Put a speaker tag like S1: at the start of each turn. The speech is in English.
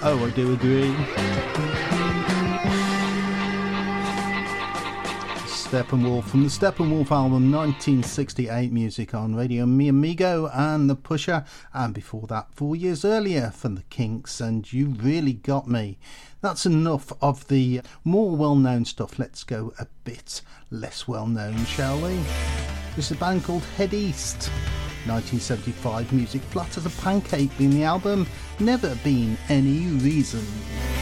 S1: Oh, I do agree. Steppenwolf from the Steppenwolf album 1968, music on Radio Mi Amigo and The Pusher, and before that 4 years earlier from the Kinks and You Really Got Me. That's enough of the more well-known stuff. Let's go a bit less well-known, shall we? This is a band called Head East. 1975, music flat as a pancake being the album, Never Been Any Reason.